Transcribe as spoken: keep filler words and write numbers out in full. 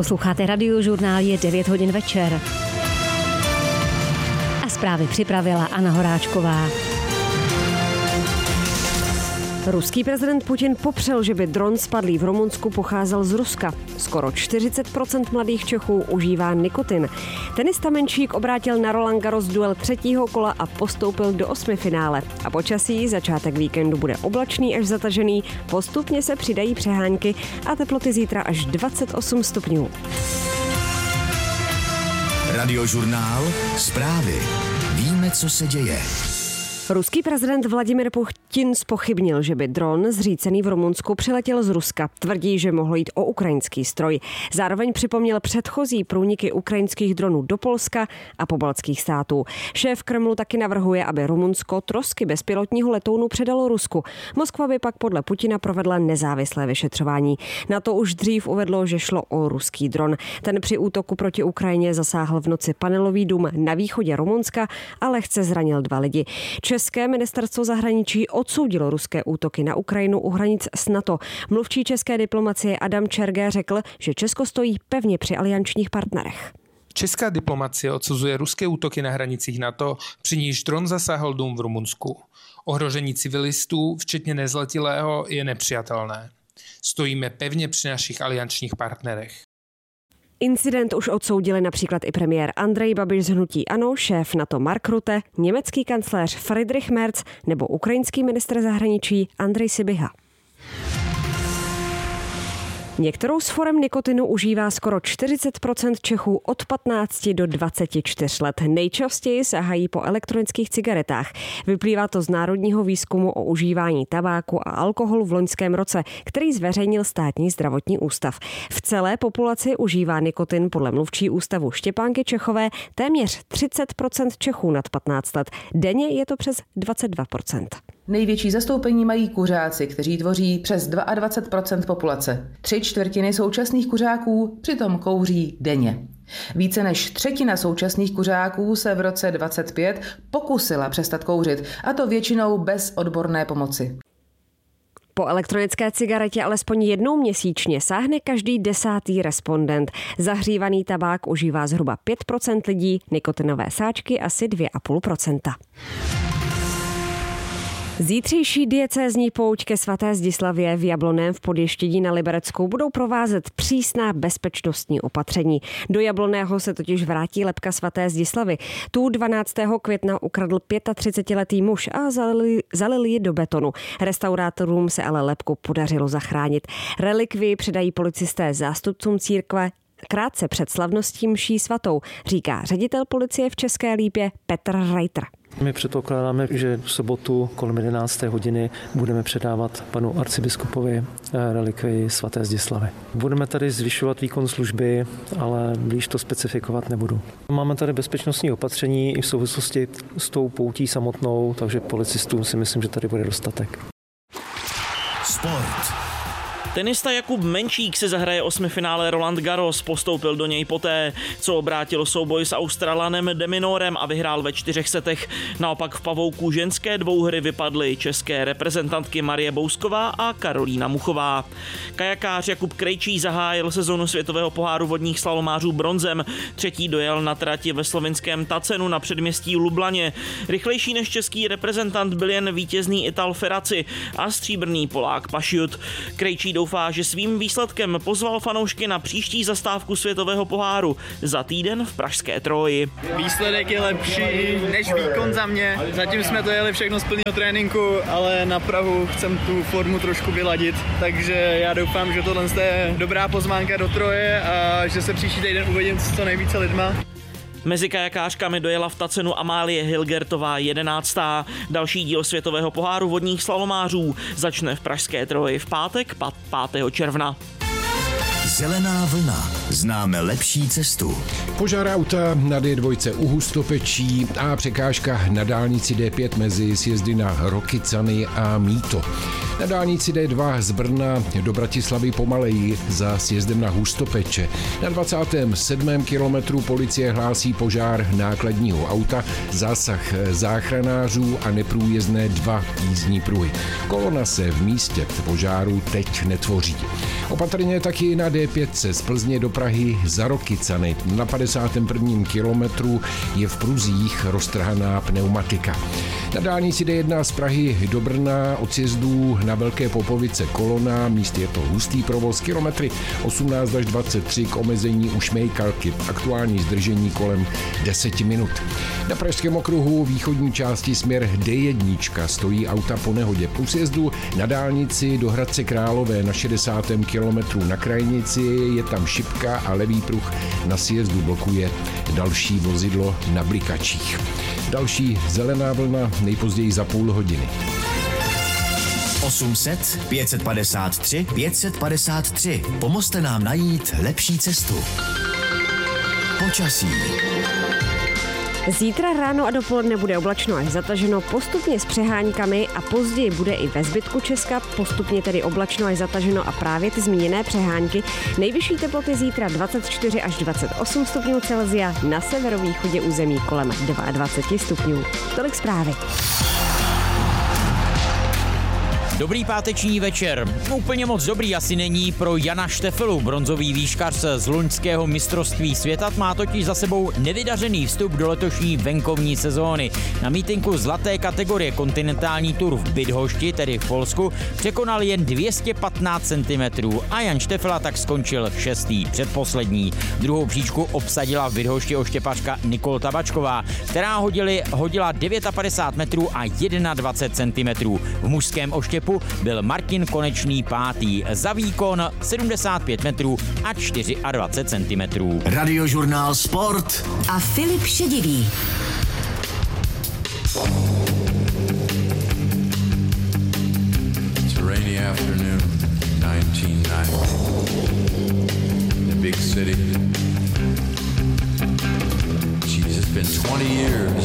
Posloucháte Radiožurnál, je devět hodin večer. A zprávy připravila Anna Horáčková. Ruský prezident Putin popřel, že by dron spadlý v Rumunsku pocházel z Ruska. Skoro čtyřicet procent mladých Čechů užívá nikotin. Tenista Menšík obrátil na Roland Garros duel třetího kola a postoupil do osmifinále. A počasí začátek víkendu bude oblačný až zatažený, postupně se přidají přehánky a teploty zítra až dvacet osm stupňů. Radiožurnál, zprávy. Víme, co se děje. Ruský prezident Vladimir Putin zpochybnil, že by dron zřícený v Rumunsku přiletěl z Ruska. Tvrdí, že mohlo jít o ukrajinský stroj. Zároveň připomněl předchozí průniky ukrajinských dronů do Polska a pobaltských států. Šéf Kremlu taky navrhuje, aby Rumunsko trosky bezpilotního letounu předalo Rusku. Moskva by pak podle Putina provedla nezávislé vyšetřování. Na to už dřív uvedlo, že šlo o ruský dron. Ten při útoku proti Ukrajině zasáhl v noci panelový dům na východě Rumunska a lehce zranil dva lidi. České ministerstvo zahraničí odsoudilo ruské útoky na Ukrajinu u hranic s NATO. Mluvčí české diplomacie Adam Čergé řekl, že Česko stojí pevně při aliančních partnerech. Česká diplomacie odsuzuje ruské útoky na hranicích NATO, při níž dron zasáhl dům v Rumunsku. Ohrožení civilistů, včetně nezletilého, je nepřijatelné. Stojíme pevně při našich aliančních partnerech. Incident už odsoudili například i premiér Andrej Babiš z hnutí ANO, šéf NATO Mark Rutte, německý kancléř Friedrich Merz nebo ukrajinský ministr zahraničí Andrej Sybiha. Některou z forem nikotinu užívá skoro čtyřicet procent Čechů od patnácti do dvaceti čtyř let. Nejčastěji sahají po elektronických cigaretách. Vyplývá to z národního výzkumu o užívání tabáku a alkoholu v loňském roce, který zveřejnil Státní zdravotní ústav. V celé populaci užívá nikotin podle mluvčí ústavu Štěpánky Čechové téměř třicet procent Čechů nad patnáct let. Denně je to přes dvacet dva procent. Největší zastoupení mají kuřáci, kteří tvoří přes dvacet dva procent populace. Tři čtvrtiny současných kuřáků přitom kouří denně. Více než třetina současných kuřáků se v roce dvacet pět pokusila přestat kouřit, a to většinou bez odborné pomoci. Po elektronické cigaretě alespoň jednou měsíčně sáhne každý desátý respondent. Zahřívaný tabák užívá zhruba pět procent lidí, nikotinové sáčky asi dvě celá pět procenta. Zítřejší diecézní pouť ke svaté Zdislavě v Jablonném v Podještědí na Liberecku budou provázet přísná bezpečnostní opatření. Do Jablonného se totiž vrátí lebka svaté Zdislavy. Tu dvanáctého května ukradl třicetiletý muž a zalili, zalili ji do betonu. Restaurátorům se ale lebku podařilo zachránit. Relikvii předají policisté zástupcům církve krátce před slavností mší svatou, říká ředitel policie v České Lípě Petr Reiter. My předpokládáme, že v sobotu kolem jedenácté hodiny budeme předávat panu arcibiskupovi relikvii svaté Zdislavy. Budeme tady zvyšovat výkon služby, ale blíž to specifikovat nebudu. Máme tady bezpečnostní opatření i v souvislosti s tou poutí samotnou, takže policistů si myslím, že tady bude dostatek. Sport. Tenista Jakub Menšík si zahraje osmifinále Roland Garros, postoupil do něj poté, co obrátil souboj s Australanem De Minorem a vyhrál ve čtyřech setech. Naopak v pavouku ženské dvouhry vypadly české reprezentantky Marie Bousková a Karolína Muchová. Kajakář Jakub Krejčí zahájil sezonu světového poháru vodních slalomářů bronzem. Třetí dojel na trati ve slovinském Tacenu na předměstí Lublaně. Rychlejší než český reprezentant byl jen vítězný Ital Ferraci a stříbrný Polák Pašiut. Krejčí doufá, že svým výsledkem pozval fanoušky na příští zastávku světového poháru za týden v pražské Troji. Výsledek je lepší než výkon za mě. Zatím jsme to jeli všechno z plného tréninku, ale na Prahu chcem tu formu trošku vyladit, takže já doufám, že tohle je dobrá pozvánka do Troje a že se příští týden uvidím s co nejvíce lidma. Mezi kajakářkami dojela v Tacenu Amálie Hilgertová jedenáctá. Další díl světového poháru vodních slalomářů začne v pražské Troji v pátek pátého června. Zelená vlna. Známe lepší cestu. Požár auta na D dva u Hustopečí a překážka na dálnici D pět mezi sjezdy na Rokycany a Mýto. Na dálnici D dva z Brna do Bratislavy pomaleji za sjezdem na Hustopeče. Na dvacátém sedmém kilometru policie hlásí požár nákladního auta, zásah záchranářů a neprůjezdné dva jízdní pruhy. Kolona se v místě požáru teď netvoří. Opatrně taky na D pět z Plzně do Prahy za Rokycany. Na padesátém prvním kilometru je v pruzích roztrhaná pneumatika. Na dálnici D jedna z Prahy do Brna od sjezdů na Velké Popovice kolona, míst je to hustý provoz, kilometry osmnáct až dvacet tři k omezení u Šmejkalky, aktuální zdržení kolem deset minut. Na Pražském okruhu východní části směr D jedna stojí auta po nehodě. U sjezdu na dálnici do Hradce Králové na šedesátém kilometru na Krajnici je tam šipka a levý pruh na sjezdu blokuje další vozidlo na blikačích. Další zelená vlna nejpozději za půl hodiny. osm set, pět set padesát tři, pět set padesát tři. Pomozte nám najít lepší cestu. Počasí. Zítra ráno a dopoledne bude oblačno až zataženo, postupně s přeháňkami a později bude i ve zbytku Česka postupně tedy oblačno až zataženo a právě ty zmíněné přehánky. Nejvyšší teploty zítra dvacet čtyři až dvacet osm stupňů Celsia, na severovýchodě území kolem dvacet dva stupňů. Tolik zprávy. Dobrý páteční večer. Úplně moc dobrý asi není pro Jana Štefelu. Bronzový výškař z loňského mistrovství světa má totiž za sebou nevydařený vstup do letošní venkovní sezóny. Na mítinku zlaté kategorie kontinentální tur v Bydhošti, tedy v Polsku, překonal jen dvě stě patnáct centimetrů a Jan Štefela tak skončil šestý, předposlední. Druhou příčku obsadila v Bydhošti oštěpařka Nikol Tabačková, která hodili, hodila padesát devět metrů a dvacet jedna centimetrů. V mužském oštěpu byl Martin Konečný pátý, za výkon sedmdesát pět metrů a dvacet čtyři centimetrů. Radiožurnál Sport a Filip Šedivý. It's a rainy afternoon, nineteen ninety. The big city. Jeez, it's been twenty years